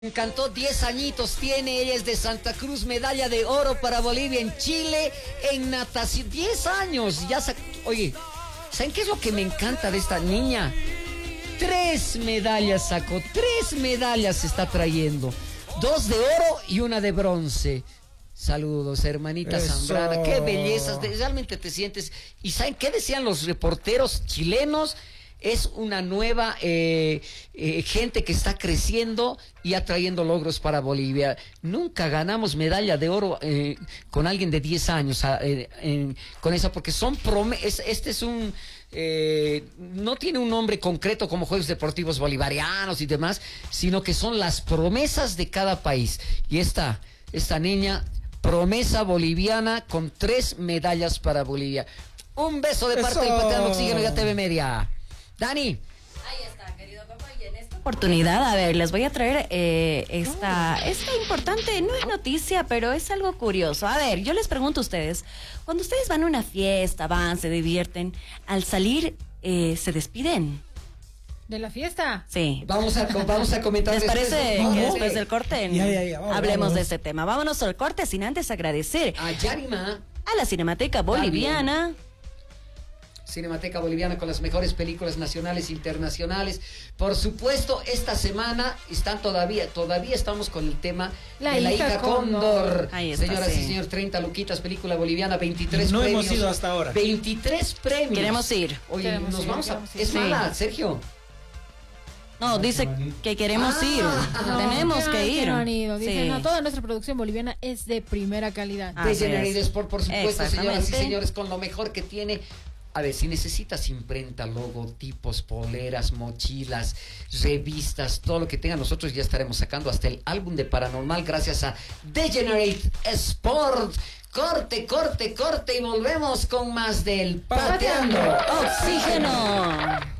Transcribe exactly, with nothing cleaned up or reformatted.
Me encantó, diez añitos tiene, ella es de Santa Cruz, medalla de oro para Bolivia en Chile, en natación, diez años, ya sa... Oye, ¿saben qué es lo que me encanta de esta niña? Tres medallas sacó, tres medallas se está trayendo, dos de oro y una de bronce. Saludos, hermanita Eso. Zambrana, qué bellezas, realmente te sientes. ¿Y saben qué decían los reporteros chilenos? Es una nueva eh, eh, gente que está creciendo y atrayendo logros para Bolivia. Nunca ganamos medalla de oro eh, con alguien de diez años, eh, eh, con esa, porque son promesas. Este es un... Eh, no tiene un nombre concreto como Juegos Deportivos Bolivarianos y demás, sino que son las promesas de cada país. Y esta, esta niña, promesa boliviana con tres medallas para Bolivia. Un beso de parte Eso. del Pateando Oxígeno y A T V Media. Dani. Ahí está, querido papá, y en esta oportunidad, a ver, les voy a traer eh, esta, esta importante, no es noticia, pero es algo curioso. A ver, yo les pregunto a ustedes, cuando ustedes van a una fiesta, van, se divierten, al salir, eh, ¿se despiden? ¿De la fiesta? Sí. Vamos a, vamos a comentar. ¿Les parece después, que ¿no? después del corte Ya, ya, ya, vamos, hablemos vamos. de este tema? Vámonos al corte sin antes agradecer A Yarima, a la Cinemateca Boliviana. Cinemateca Boliviana con las mejores películas nacionales e internacionales. Por supuesto, esta semana están todavía, todavía estamos con el tema La de La hija Hija Cóndor. Cóndor. Ahí está, Señoras sí. y señores, treinta luquitas, película boliviana, veintitrés No premios. hemos ido hasta ahora. veintitrés premios. Queremos ir. Oye, Queremos nos ir, vamos a... queremos ir. Es Sí. mala, Sergio. No, dice que queremos Ah. ir. No, Tenemos no, que ir. no han ido. Dicen, Sí. no, toda nuestra producción boliviana es de primera calidad. Ah. Así De Generate es. Sport, por supuesto, señoras y Exactamente. señores, con lo mejor que tiene. A ver, si necesitas imprenta, logotipos, poleras, mochilas, revistas, todo lo que tenga, nosotros ya estaremos sacando hasta el álbum de Paranormal gracias a Degenerate Sport. Corte, corte, corte y volvemos con más del Pateando Oxígeno.